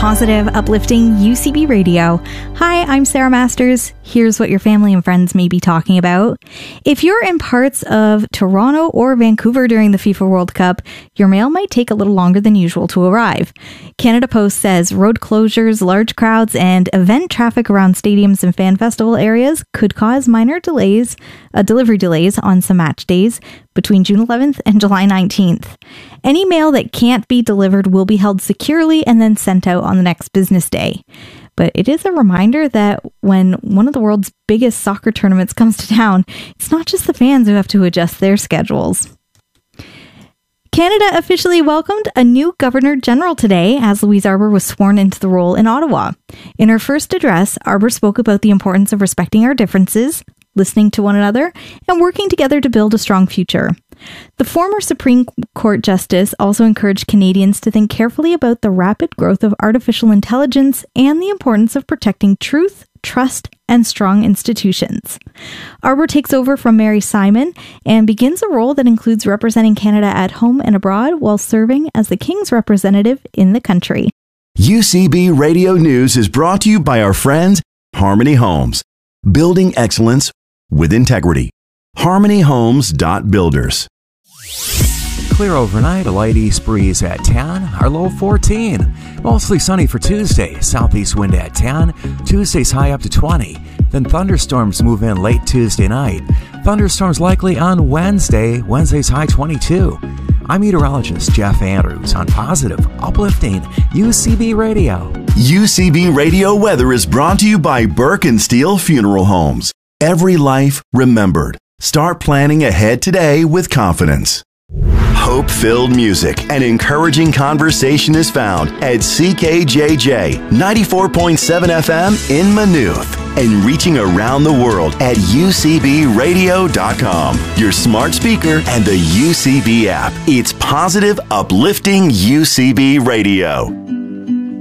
positive, uplifting UCB Radio. Hi, I'm Sarah Masters. Here's what your family and friends may be talking about. If you're in parts of Toronto or Vancouver during the FIFA World Cup, your mail might take a little longer than usual to arrive. Canada Post says road closures, large crowds, and event traffic around stadiums and fan festival areas could cause minor delays, delivery delays on some match days between June 11th and July 19th. Any mail that can't be delivered will be held securely and then sent out on the next business day. But it is a reminder that when one of the world's biggest soccer tournaments comes to town, it's not just the fans who have to adjust their schedules. Canada officially welcomed a new Governor General today as Louise Arbour was sworn into the role in Ottawa. In her first address, Arbour spoke about the importance of respecting our differences, listening to one another, and working together to build a strong future. The former Supreme Court Justice also encouraged Canadians to think carefully about the rapid growth of artificial intelligence and the importance of protecting truth, trust, and strong institutions. Arbour takes over from Mary Simon and begins a role that includes representing Canada at home and abroad while serving as the King's representative in the country. UCB Radio News is brought to you by our friends, Harmony Homes. Building excellence with integrity. HarmonyHomes.Builders. Clear overnight, a light east breeze at 10, our low 14. Mostly sunny for Tuesday, southeast wind at 10, Tuesday's high up to 20. Then thunderstorms move in late Tuesday night. Thunderstorms likely on Wednesday's high 22. I'm meteorologist Jeff Andrews on positive, uplifting UCB Radio. UCB Radio weather is brought to you by Burke and Steel Funeral Homes. Every life remembered. Start planning ahead today with confidence. Hope-filled music and encouraging conversation is found at CKJJ 94.7 FM in Maynooth and reaching around the world at UCBradio.com, your smart speaker and the UCB app. It's positive, uplifting UCB Radio.